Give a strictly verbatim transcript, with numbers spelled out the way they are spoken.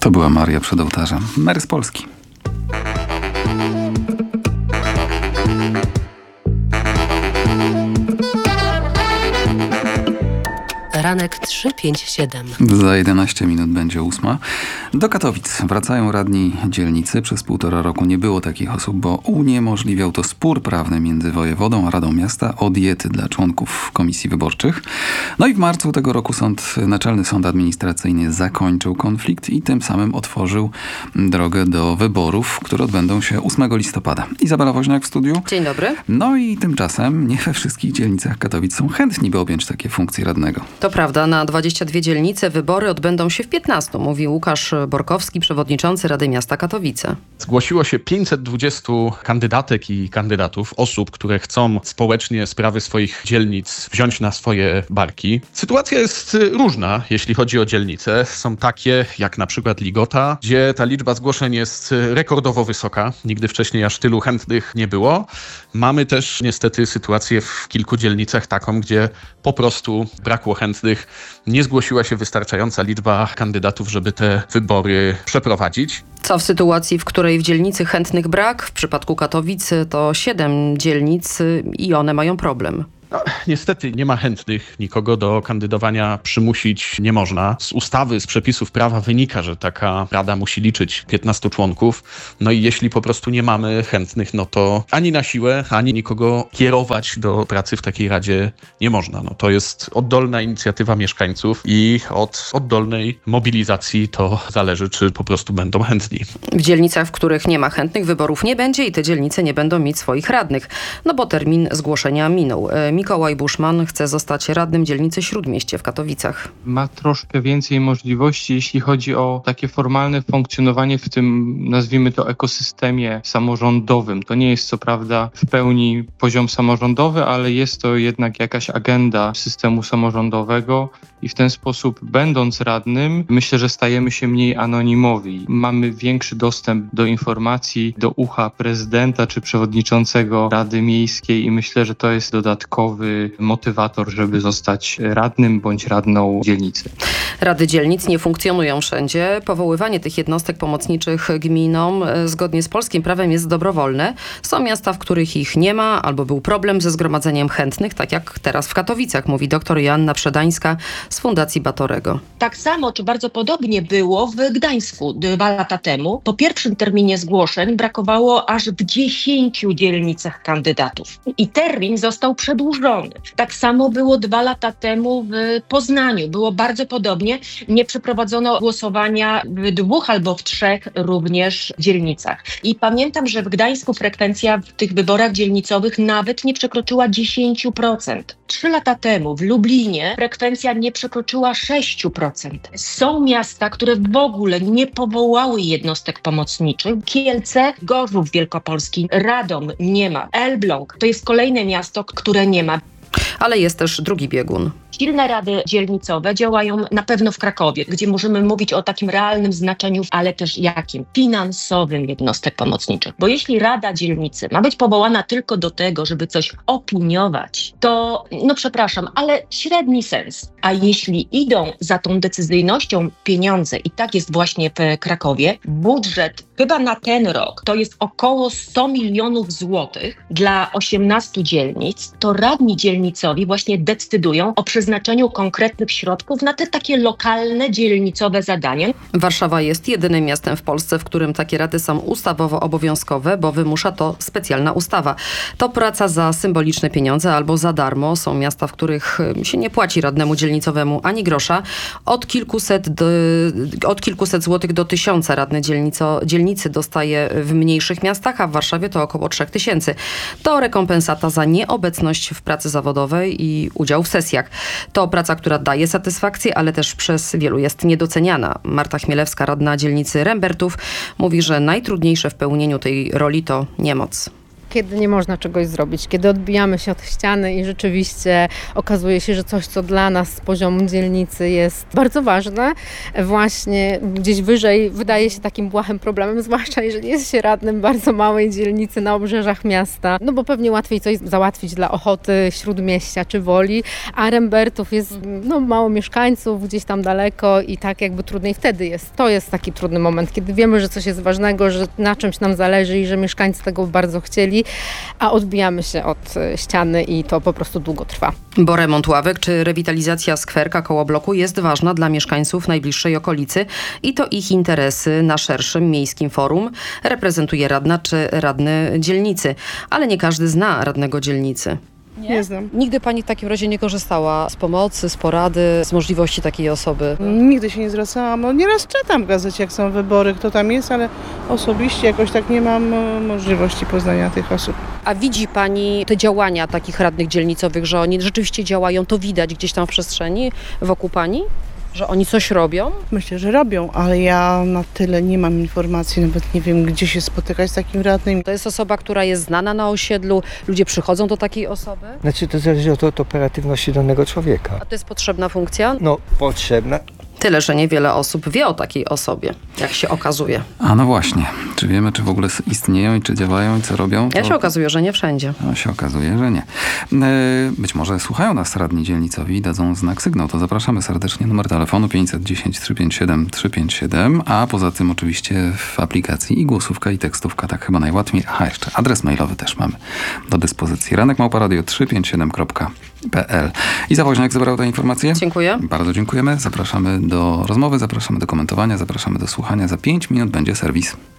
To była Maria przed ołtarzem. Mer z Polski. Ranek trzy pięć siedem. Za jedenaście minut będzie ósma. Do Katowic wracają radni dzielnicy. Przez półtora roku nie było takich osób, bo uniemożliwiał to spór prawny między wojewodą a Radą Miasta o diety dla członków komisji wyborczych. No i w marcu tego roku sąd, Naczelny Sąd Administracyjny zakończył konflikt i tym samym otworzył drogę do wyborów, które odbędą się ósmego listopada. Izabela Woźniak w studiu. Dzień dobry. No i tymczasem nie we wszystkich dzielnicach Katowic są chętni, by objąć takie funkcje radnego. To prawda, na dwadzieścia dwie dzielnice wybory odbędą się w piętnastu, mówi Łukasz Borkowski, przewodniczący Rady Miasta Katowice. Zgłosiło się pięćset dwadzieścia kandydatek i kandydatów, osób, które chcą społecznie sprawy swoich dzielnic wziąć na swoje barki. Sytuacja jest różna, jeśli chodzi o dzielnice. Są takie jak na przykład Ligota, gdzie ta liczba zgłoszeń jest rekordowo wysoka. Nigdy wcześniej aż tylu chętnych nie było. Mamy też niestety sytuację w kilku dzielnicach taką, gdzie po prostu brakło chętnych. Nie zgłosiła się wystarczająca liczba kandydatów, żeby te wybory przeprowadzić. Co w sytuacji, w której w dzielnicy chętnych brak? W przypadku Katowic to siedem dzielnic i one mają problem. No, niestety nie ma chętnych, nikogo do kandydowania przymusić nie można. Z ustawy, z przepisów prawa wynika, że taka rada musi liczyć piętnastu członków. No i jeśli po prostu nie mamy chętnych, no to ani na siłę, ani nikogo kierować do pracy w takiej radzie nie można. No to jest oddolna inicjatywa mieszkańców i od oddolnej mobilizacji to zależy, czy po prostu będą chętni. W dzielnicach, w których nie ma chętnych, wyborów nie będzie i te dzielnice nie będą mieć swoich radnych, no bo termin zgłoszenia minął. Mikołaj Buszman chce zostać radnym dzielnicy Śródmieście w Katowicach. Ma troszkę więcej możliwości, jeśli chodzi o takie formalne funkcjonowanie w tym, nazwijmy to, ekosystemie samorządowym. To nie jest co prawda w pełni poziom samorządowy, ale jest to jednak jakaś agenda systemu samorządowego i w ten sposób, będąc radnym, myślę, że stajemy się mniej anonimowi. Mamy większy dostęp do informacji, do ucha prezydenta czy przewodniczącego Rady Miejskiej i myślę, że to jest dodatkowy motywator, żeby zostać radnym bądź radną dzielnicy. Rady dzielnic nie funkcjonują wszędzie. Powoływanie tych jednostek pomocniczych gminom zgodnie z polskim prawem jest dobrowolne. Są miasta, w których ich nie ma, albo był problem ze zgromadzeniem chętnych, tak jak teraz w Katowicach, mówi doktor Joanna Przedańska z Fundacji Batorego. Tak samo, czy bardzo podobnie było w Gdańsku dwa lata temu. Po pierwszym terminie zgłoszeń brakowało aż w dziesięciu dzielnicach kandydatów. I termin został przedłużony. Tak samo było dwa lata temu w Poznaniu. Było bardzo podobnie. Nie przeprowadzono głosowania w dwóch albo w trzech również dzielnicach. I pamiętam, że w Gdańsku frekwencja w tych wyborach dzielnicowych nawet nie przekroczyła dziesięć procent. Trzy lata temu w Lublinie frekwencja nie przekroczyła sześć procent. Są miasta, które w ogóle nie powołały jednostek pomocniczych. Kielce, Gorzów Wielkopolski, Radom nie ma. Elbląg to jest kolejne miasto, które nie ma. Ale jest też drugi biegun. Silne rady dzielnicowe działają na pewno w Krakowie, gdzie możemy mówić o takim realnym znaczeniu, ale też jakim? Finansowym jednostek pomocniczych. Bo jeśli rada dzielnicy ma być powołana tylko do tego, żeby coś opiniować, to, no przepraszam, ale średni sens. A jeśli idą za tą decyzyjnością pieniądze, i tak jest właśnie w Krakowie, budżet chyba na ten rok to jest około sto milionów złotych dla osiemnastu dzielnic, to radni dzielnicowi właśnie decydują o przeznaczeniu konkretnych środków na te takie lokalne, dzielnicowe zadania. Warszawa jest jedynym miastem w Polsce, w którym takie rady są ustawowo obowiązkowe, bo wymusza to specjalna ustawa. To praca za symboliczne pieniądze albo za darmo. Są miasta, w których się nie płaci radnemu dzielnicowemu ani grosza. Od kilkuset, do, od kilkuset złotych do tysiąca radny dzielnico, dzielnicy dostaje w mniejszych miastach, a w Warszawie to około trzech tysięcy. To rekompensata za nieobecność w pracy zawodowej i udział w sesjach. To praca, która daje satysfakcję, ale też przez wielu jest niedoceniana. Marta Chmielewska, radna dzielnicy Rembertów, mówi, że najtrudniejsze w pełnieniu tej roli to niemoc. Kiedy nie można czegoś zrobić, kiedy odbijamy się od ściany i rzeczywiście okazuje się, że coś, co dla nas z poziomu dzielnicy jest bardzo ważne, właśnie gdzieś wyżej wydaje się takim błahym problemem, zwłaszcza jeżeli jest się radnym bardzo małej dzielnicy na obrzeżach miasta, no bo pewnie łatwiej coś załatwić dla Ochoty, Śródmieścia czy Woli, a Rembertów jest no, mało mieszkańców, gdzieś tam daleko i tak jakby trudniej wtedy jest. To jest taki trudny moment, kiedy wiemy, że coś jest ważnego, że na czymś nam zależy i że mieszkańcy tego bardzo chcieli, a odbijamy się od ściany i to po prostu długo trwa. Bo remont ławek czy rewitalizacja skwerka koło bloku jest ważna dla mieszkańców najbliższej okolicy i to ich interesy na szerszym miejskim forum reprezentuje radna czy radny dzielnicy. Ale nie każdy zna radnego dzielnicy. Nie? Nie znam. Nigdy pani w takim razie nie korzystała z pomocy, z porady, z możliwości takiej osoby? Nigdy się nie zwracałam. No, nieraz czytam w gazecie, jak są wybory, kto tam jest, ale osobiście jakoś tak nie mam e, możliwości poznania tych osób. A widzi pani te działania takich radnych dzielnicowych, że oni rzeczywiście działają, to widać gdzieś tam w przestrzeni wokół pani? Że oni coś robią? Myślę, że robią, ale ja na tyle nie mam informacji, nawet nie wiem, gdzie się spotykać z takim radnym. To jest osoba, która jest znana na osiedlu, ludzie przychodzą do takiej osoby? Znaczy to zależy od, od operatywności danego człowieka. A to jest potrzebna funkcja? No, potrzebna. Tyle, że niewiele osób wie o takiej osobie, jak się okazuje. A no właśnie, czy wiemy, czy w ogóle istnieją i czy działają i co robią? Ja To... się okazuje, że nie wszędzie. No się okazuje, że nie. E, Być może słuchają nas radni dzielnicowi i dadzą znak sygnał, to zapraszamy serdecznie. Numer telefonu pięćset dziesięć trzysta pięćdziesiąt siedem trzysta pięćdziesiąt siedem, a poza tym oczywiście w aplikacji i głosówka, i tekstówka, tak chyba najłatwiej. A jeszcze adres mailowy też mamy do dyspozycji. ranek małpa radio trzysta pięćdziesiąt siedem kropka p l. Iza Woźniak zebrał te informacje. Dziękuję. Bardzo dziękujemy. Zapraszamy do rozmowy, zapraszamy do komentowania, zapraszamy do słuchania. Za pięć minut będzie serwis.